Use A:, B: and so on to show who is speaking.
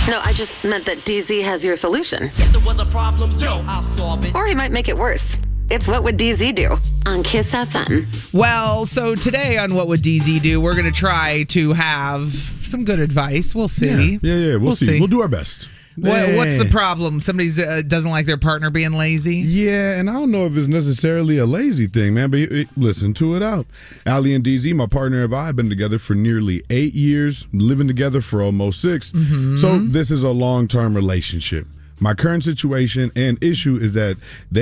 A: No, I just meant that DZ has your solution.
B: If there was a problem, yo, I'll solve it.
A: Or he might make it worse. It's What Would DZ Do on Kiss FM.
C: Well, so today on What Would DZ Do, we're going to try to have some good advice. We'll see.
D: Yeah. We'll see. We'll do our best.
C: What's the problem? Somebody doesn't like their partner being lazy?
D: Yeah, and I don't know if it's necessarily a lazy thing, man, but listen to it out. Allie and DZ, my partner and I, have been together for nearly 8 years, living together for almost 6.
C: Mm-hmm.
D: So this is a long-term relationship. My current situation and issue is that they